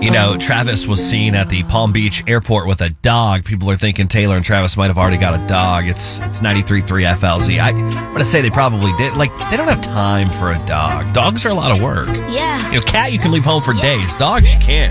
You know, Travis was seen at the Palm Beach airport with a dog. People are thinking Taylor and Travis might have already got a dog. It's 93.3 FLZ. I'm going to say they probably did. Like, they don't have time for a dog. Dogs are a lot of work. Yeah. You know, cat you can leave home for days. Dogs you can't.